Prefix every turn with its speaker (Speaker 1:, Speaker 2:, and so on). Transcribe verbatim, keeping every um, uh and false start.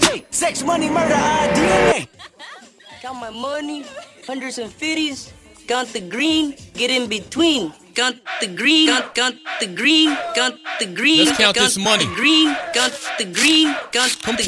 Speaker 1: Hey, sex, money, murder, our D N A. Count my money, hundreds and fifties. Count the green, get in between. Count the green, count, count the green, count the green.
Speaker 2: Let's count
Speaker 1: count
Speaker 2: this money.
Speaker 1: The green, count the green, count
Speaker 2: Come
Speaker 1: the